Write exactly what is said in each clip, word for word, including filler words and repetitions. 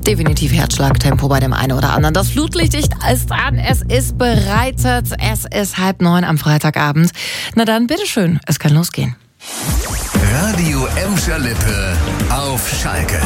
definitiv Herzschlagtempo bei dem einen oder anderen. Das Flutlicht ist an, es ist bereitet, es ist halb neun am Freitagabend. Na dann, bitteschön, es kann losgehen. Radio Emscher Lippe auf Schalke.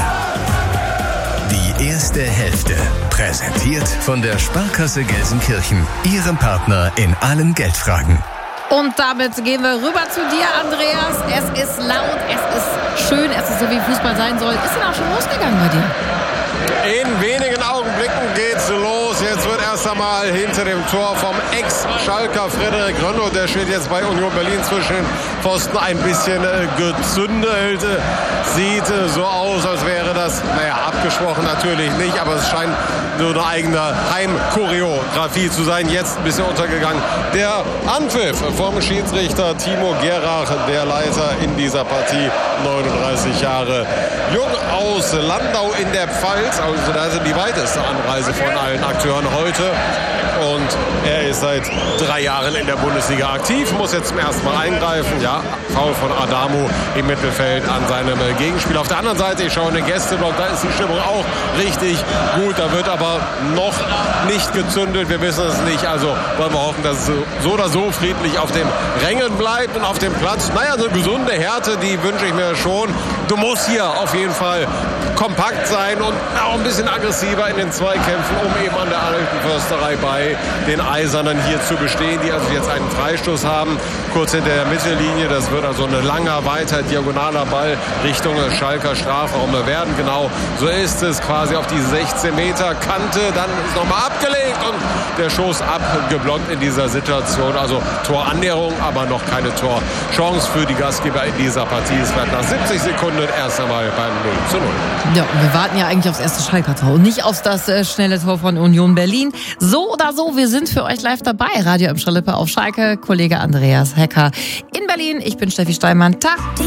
Die erste Hälfte. Präsentiert von der Sparkasse Gelsenkirchen. Ihrem Partner in allen Geldfragen. Und damit gehen wir rüber zu dir, Andreas. Es ist laut, es ist schön, es ist so, wie Fußball sein soll. Ist denn auch schon losgegangen bei dir? In wenigen Augenblicken geht's los. Jetzt wird erst einmal hinter dem Tor vom Ex-Schalker Frederik Rönno, der steht jetzt bei Union Berlin zwischen den Pfosten, ein bisschen äh, gezündelt. Sieht äh, so aus, als wäre das, naja, abgesprochen natürlich nicht, aber es scheint nur eine eigene Heimchoreografie zu sein. Jetzt ein bisschen untergegangen. Der Anpfiff vom Schiedsrichter Timo Gerach, der Leiter in dieser Partie, neununddreißig Jahre jung aus Landau in der Pfalz. Also da sind die weiteste Anreise von allen Akteuren heute. Und er ist seit drei Jahren in der Bundesliga aktiv, muss jetzt zum ersten Mal eingreifen. Ja, Foul von Adamu im Mittelfeld an seinem Gegenspieler. Auf der anderen Seite, ich schaue in den Gästeblock, da ist die Stimmung auch richtig gut. Da wird aber noch nicht gezündelt, wir wissen es nicht. Also wollen wir hoffen, dass es so oder so friedlich auf den Rängen bleibt und auf dem Platz. Naja, so eine gesunde Härte, die wünsche ich mir schon. Du musst hier auf jeden Fall kompakt sein und auch ein bisschen aggressiver in den Zweikämpfen, um eben an der alten Försterei bei den Eisernen hier zu bestehen, die also jetzt einen Freistoß haben, kurz hinter der Mittellinie. Das wird also ein langer, weiter diagonaler Ball Richtung Schalker Strafraum werden. Genau so ist es, quasi auf die sechzehn Meter Kante. Dann ist nochmal abgelegt und der Schuss abgeblockt in dieser Situation. Also Torannäherung, aber noch keine Torchance für die Gastgeber in dieser Partie. Es bleibt nach siebzig Sekunden erst einmal beim null zu null. Ja, wir warten ja eigentlich aufs erste Schalker Tor und nicht auf das äh, schnelle Tor von Union Berlin. So oder so, wir sind für euch live dabei. Radio Emscher Lippe auf Schalke, Kollege Andreas Hecker in Berlin. Ich bin Steffi Steinmann. Tag.